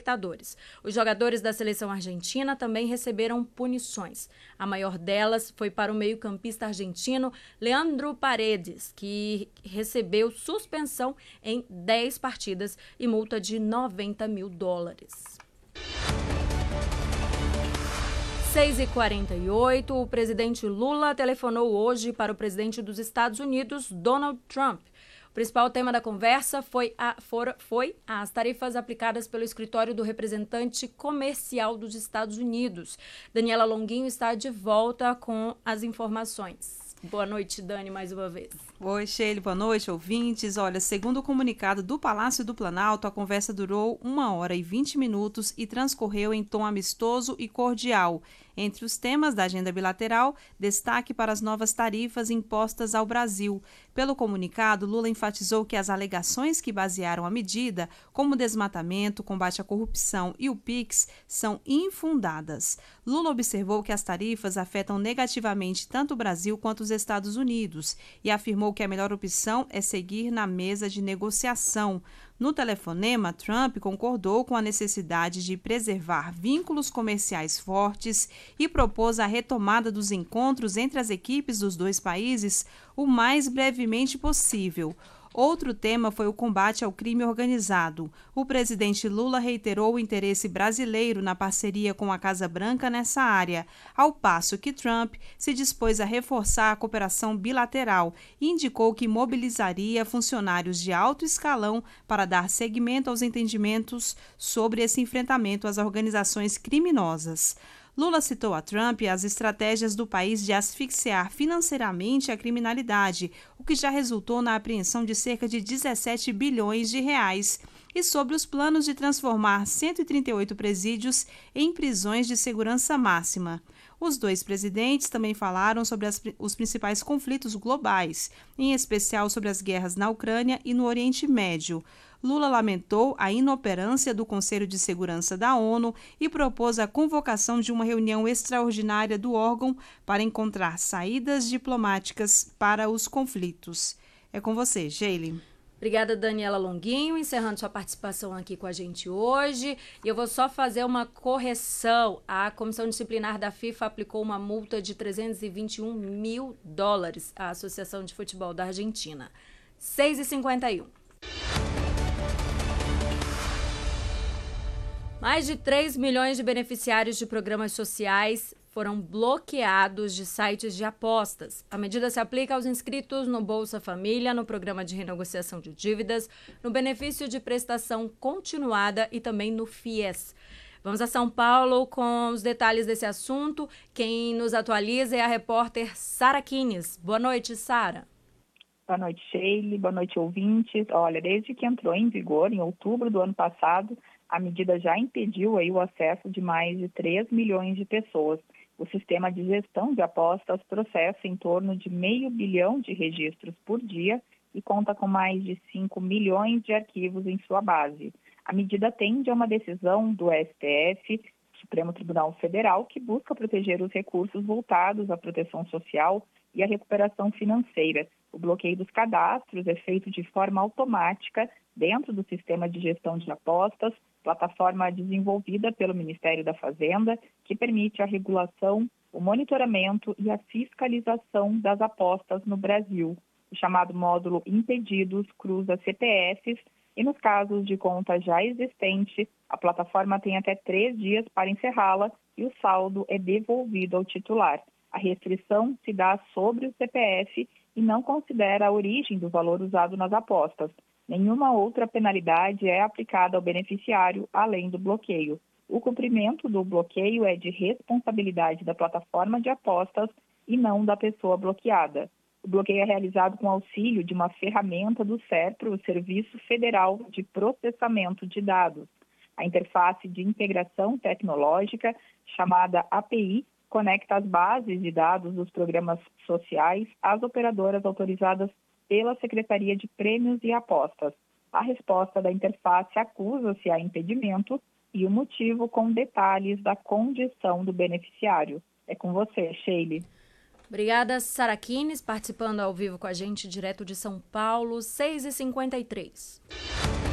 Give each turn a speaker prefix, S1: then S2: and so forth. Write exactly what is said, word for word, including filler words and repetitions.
S1: espectadores. Os jogadores da seleção argentina também receberam punições. A maior delas foi para o meio-campista argentino Leandro Paredes, que recebeu suspensão em dez partidas e multa de noventa mil dólares. seis e quarenta e oito, o presidente Lula telefonou hoje para o presidente dos Estados Unidos, Donald Trump. O principal tema da conversa foi, a, for, foi as tarifas aplicadas pelo escritório do representante comercial dos Estados Unidos. Daniela Longuinho está de volta com as informações. Boa noite, Dani, mais uma vez.
S2: Oi, Sheila, boa noite, ouvintes. Olha, segundo o comunicado do Palácio do Planalto, a conversa durou uma hora e vinte minutos e transcorreu em tom amistoso e cordial. Entre os temas da agenda bilateral, destaque para as novas tarifas impostas ao Brasil. Pelo comunicado, Lula enfatizou que as alegações que basearam a medida, como desmatamento, combate à corrupção e o PIX, são infundadas. Lula observou que as tarifas afetam negativamente tanto o Brasil quanto os Estados Unidos e afirmou que a melhor opção é seguir na mesa de negociação. No telefonema, Trump concordou com a necessidade de preservar vínculos comerciais fortes e propôs a retomada dos encontros entre as equipes dos dois países o mais brevemente possível. Outro tema foi o combate ao crime organizado. O presidente Lula reiterou o interesse brasileiro na parceria com a Casa Branca nessa área, ao passo que Trump se dispôs a reforçar a cooperação bilateral e indicou que mobilizaria funcionários de alto escalão para dar seguimento aos entendimentos sobre esse enfrentamento às organizações criminosas. Lula citou a Trump as estratégias do país de asfixiar financeiramente a criminalidade, o que já resultou na apreensão de cerca de dezessete bilhões de reais, e sobre os planos de transformar cento e trinta e oito presídios em prisões de segurança máxima. Os dois presidentes também falaram sobre as, os principais conflitos globais, em especial sobre as guerras na Ucrânia e no Oriente Médio. Lula lamentou a inoperância do Conselho de Segurança da ONU e propôs a convocação de uma reunião extraordinária do órgão para encontrar saídas diplomáticas para os conflitos. É com você, Sheila.
S1: Obrigada, Daniela Longuinho, encerrando sua participação aqui com a gente hoje. E eu vou só fazer uma correção. A Comissão Disciplinar da FIFA aplicou uma multa de trezentos e vinte e um mil dólares à Associação de Futebol da Argentina. seis e cinquenta e um. Mais de três milhões de beneficiários de programas sociais foram bloqueados de sites de apostas. A medida se aplica aos inscritos no Bolsa Família, no Programa de Renegociação de Dívidas, no Benefício de Prestação Continuada e também no FIES. Vamos a São Paulo com os detalhes desse assunto. Quem nos atualiza é a repórter Sara Kines. Boa noite, Sara.
S3: Boa noite, Sheila. Boa noite, ouvintes. Olha, desde que entrou em vigor, em outubro do ano passado, a medida já impediu aí o acesso de mais de três milhões de pessoas. O sistema de gestão de apostas processa em torno de meio bilhão de registros por dia e conta com mais de cinco milhões de arquivos em sua base. A medida atende a uma decisão do S T F, Supremo Tribunal Federal, que busca proteger os recursos voltados à proteção social e à recuperação financeira. O bloqueio dos cadastros é feito de forma automática dentro do sistema de gestão de apostas, plataforma desenvolvida pelo Ministério da Fazenda, que permite a regulação, o monitoramento e a fiscalização das apostas no Brasil. O chamado módulo Impedidos cruza C P Fs e, nos casos de conta já existente, a plataforma tem até três dias para encerrá-la e o saldo é devolvido ao titular. A restrição se dá sobre o C P F e não considera a origem do valor usado nas apostas. Nenhuma outra penalidade é aplicada ao beneficiário, além do bloqueio. O cumprimento do bloqueio é de responsabilidade da plataforma de apostas e não da pessoa bloqueada. O bloqueio é realizado com auxílio de uma ferramenta do SERPRO, o Serviço Federal de Processamento de Dados. A interface de integração tecnológica, chamada A P I, conecta as bases de dados dos programas sociais às operadoras autorizadas pela Secretaria de Prêmios e Apostas. A resposta da interface acusa-se a impedimento e o motivo com detalhes da condição do beneficiário. É com você, Sheila.
S1: Obrigada, Sara Kines, participando ao vivo com a gente direto de São Paulo, seis e cinquenta e três.